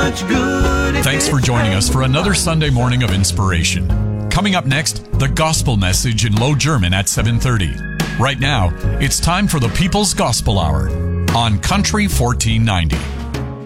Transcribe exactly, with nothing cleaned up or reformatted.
much good. Thanks for joining us for another Sunday morning of inspiration. Coming up next, the gospel message in Low German at seven thirty. Right now, it's time for the People's Gospel Hour on Country fourteen ninety.